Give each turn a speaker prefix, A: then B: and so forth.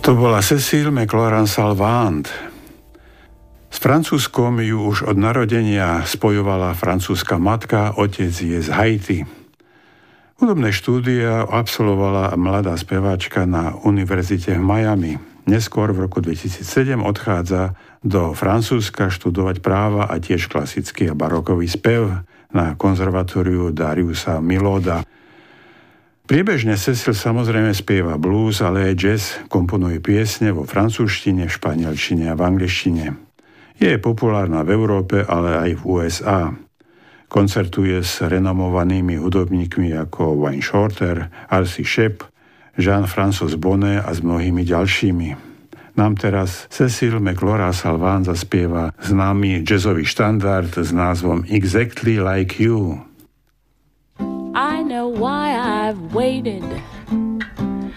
A: To bola Cécile McLoran-Salvant. S Francúzskom ju už od narodenia spojovala francúzska matka, otec je z Haiti. Hudobné štúdia absolvovala mladá speváčka na univerzite v Miami. Neskôr v roku 2007 odchádza do Francúzska študovať práva a tiež klasický a barokový spev na konzervatóriu Dariusa Milhaуда. Priebežne Cécile samozrejme spieva blues, ale aj jazz, komponuje piesne vo francúzštine, španielčine a v angličtine. Je populárna v Európe, ale aj v USA. Koncertuje s renomovanými hudobníkmi ako Wayne Shorter, R.C. Shepp, Jean-François Bonnet a s mnohými ďalšími. Nám teraz Cécile McLoran-Salvant zaspieva známy jazzový štandard s názvom Exactly Like You.
B: I know why I've waited